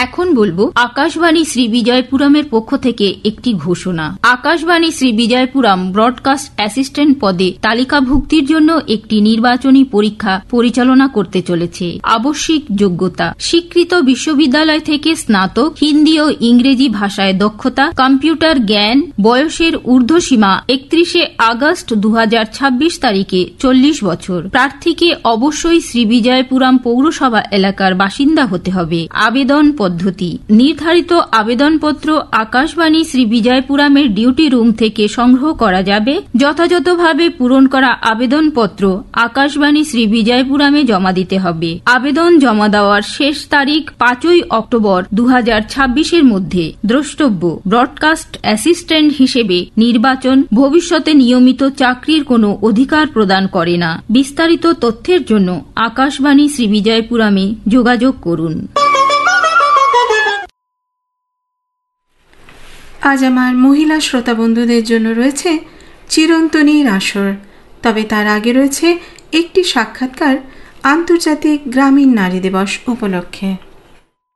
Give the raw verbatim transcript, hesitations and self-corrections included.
এখন বলবো আকাশবাণী শ্রী বিজয়পুরমের পক্ষ থেকে একটি ঘোষণা। আকাশবাণী শ্রী বিজয়পুরম ব্রডকাস্ট অ্যাসিস্ট্যান্ট পদে তালিকাভুক্তির জন্য একটি নির্বাচনী পরীক্ষা পরিচালনা করতে চলেছে। আবশ্যিক যোগ্যতা: স্বীকৃত বিশ্ববিদ্যালয় থেকে স্নাতক, হিন্দি ও ইংরেজি ভাষায় দক্ষতা, কম্পিউটার জ্ঞান। বয়সের ঊর্ধ্বসীমা একত্রিশে আগস্ট দু হাজার ছাব্বিশ তারিখে চল্লিশ বছর। প্রার্থীকে অবশ্যই শ্রী বিজয়পুরম পৌরসভা এলাকার বাসিন্দা হতে হবে। আবেদন পদ্ধতি: নির্ধারিত আবেদনপত্র আকাশবাণী শ্রী বিজয়পুরমের ডিউটি রুম থেকে সংগ্রহ করা যাবে। যথাযথভাবে পূরণ করা আবেদনপত্র আকাশবাণী শ্রী বিজয়পুরমে জমা দিতে হবে। আবেদন জমা দেওয়ার শেষ তারিখ পাঁচই অক্টোবর দু হাজার ছাব্বিশের মধ্যে। দ্রষ্টব্য: ব্রডকাস্ট অ্যাসিস্ট্যান্ট হিসেবে নির্বাচন ভবিষ্যতে নিয়মিত চাকরির কোনো অধিকার প্রদান করে না। বিস্তারিত তথ্যের জন্য আকাশবাণী শ্রী বিজয়পুরমে যোগাযোগ করুন। আজ আমার মহিলা শ্রোতা বন্ধুদের জন্য রয়েছে চিরন্তনীর আসর, তবে তার আগে রয়েছে একটি সাক্ষাৎকার আন্তর্জাতিক গ্রামীণ নারী দিবস উপলক্ষে।